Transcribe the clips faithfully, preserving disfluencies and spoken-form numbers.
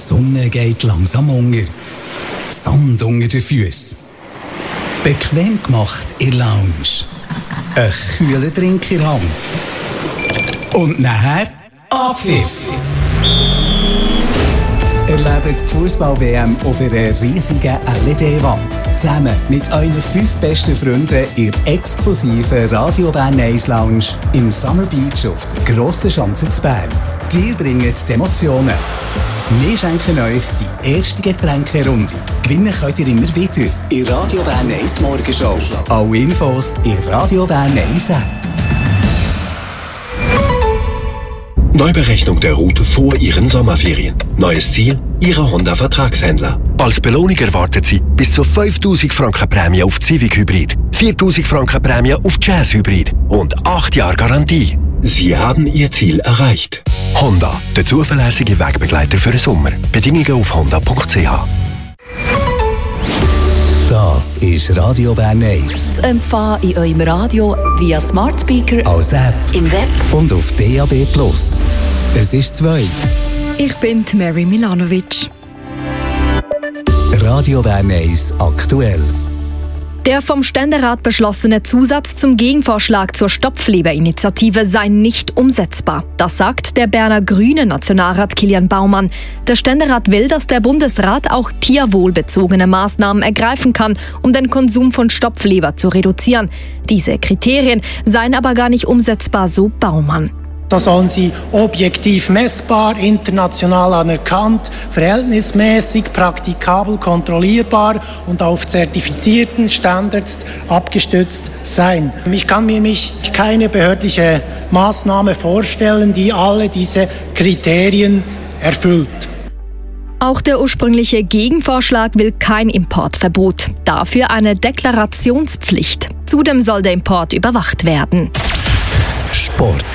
Sonne geht langsam unter. Sand unter den Füßen. Bequem gemacht in der Lounge. Ein kühler Drink in der Hand. Und nachher Abpfiff. Erlebt die Fußball-W M auf einer riesigen L E D-Wand. Zusammen mit euren fünf besten Freunden in der exklusiven Radio Bern eins Lounge im Summer Beach auf der grossen Schanze zu Bern. Ihr bringt die Emotionen. Wir schenken euch die erste Getränkerunde. Gewinnen könnt ihr immer wieder in Radio Bern eins Morgenshow. Alle Infos in Radio Bern eins App. Neuberechnung der Route vor Ihren Sommerferien. Neues Ziel? Ihre Honda-Vertragshändler. Als Belohnung erwartet Sie bis zu fünftausend Franken Prämie auf Civic Hybrid, viertausend Franken Prämie auf Jazz Hybrid und acht Jahre Garantie. Sie haben Ihr Ziel erreicht. Honda, der zuverlässige Wegbegleiter für den Sommer. Bedingungen auf honda punkt c h. Das ist Radio Bern eins. Zu empfangen in eurem Radio via Smart Speaker, als App, im Web und auf D A B plus. Es ist zwei. Ich bin Mary Milanovic. Radio Bern eins aktuell. Der vom Ständerat beschlossene Zusatz zum Gegenvorschlag zur Stopfleber-Initiative sei nicht umsetzbar. Das sagt der Berner Grüne Nationalrat Kilian Baumann. Der Ständerat will, dass der Bundesrat auch tierwohlbezogene Maßnahmen ergreifen kann, um den Konsum von Stopfleber zu reduzieren. Diese Kriterien seien aber gar nicht umsetzbar, so Baumann. Da sollen sie objektiv messbar, international anerkannt, verhältnismäßig, praktikabel, kontrollierbar und auf zertifizierten Standards abgestützt sein. Ich kann mir nicht keine behördliche Maßnahme vorstellen, die alle diese Kriterien erfüllt. Auch der ursprüngliche Gegenvorschlag will kein Importverbot, dafür eine Deklarationspflicht. Zudem soll der Import überwacht werden. Sport.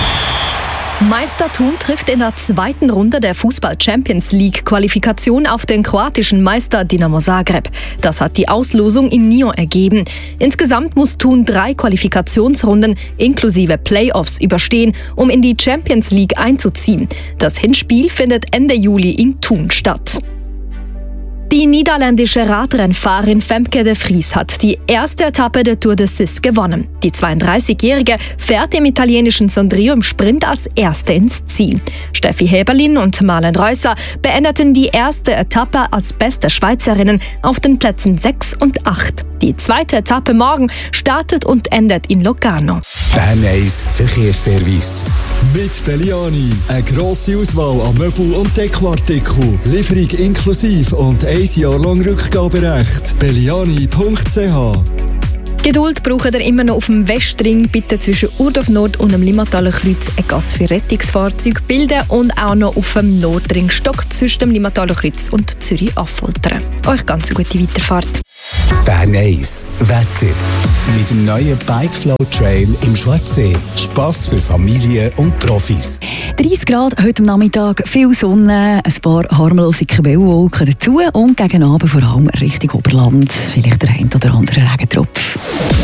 Meister Thun trifft in der zweiten Runde der Fußball-Champions-League-Qualifikation auf den kroatischen Meister Dinamo Zagreb. Das hat die Auslosung in Nyon ergeben. Insgesamt muss Thun drei Qualifikationsrunden inklusive Playoffs überstehen, um in die Champions League einzuziehen. Das Hinspiel findet Ende Juli in Thun statt. Die niederländische Radrennfahrerin Femke de Vries hat die erste Etappe der Tour de Sis gewonnen. Die zweiunddreißigjährige fährt im italienischen Sondrio im Sprint als Erste ins Ziel. Steffi Heberlin und Marlen Reusser beendeten die erste Etappe als beste Schweizerinnen auf den Plätzen sechs und acht. Die zweite Etappe morgen startet und endet in Locarno. Bern eins Verkehrsservice. Mit Belliani. Eine grosse Auswahl an Möbel- und Dekoartikeln. Lieferung inklusive und ein Jahr lang Rückgaberecht. belliani punkt c h. Geduld braucht ihr immer noch auf dem Westring. Bitte zwischen Urdorf Nord und dem Limmataler Kreuz ein Gas für Rettungsfahrzeuge bilden und auch noch auf dem Nordring Stock zwischen dem Limmataler Kreuz und Zürich-Affoltern. Euch ganz eine gute Weiterfahrt. Bern eins Wetter. Mit dem neuen Bikeflow Trail im Schwarzsee. Spass für Familie und Profis. dreißig Grad heute am Nachmittag, viel Sonne, ein paar harmlose Quellwolken dazu und gegen Abend vor allem Richtung Oberland. Vielleicht der ein oder andere Regentropf.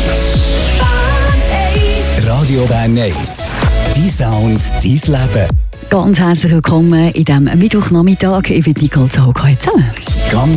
Radio Bern eins. Dein Sound, dein Leben. Ganz herzlich willkommen in diesem Mittwochnachmittag. Ich bin Nicole Zahog. Hallo zusammen. Gang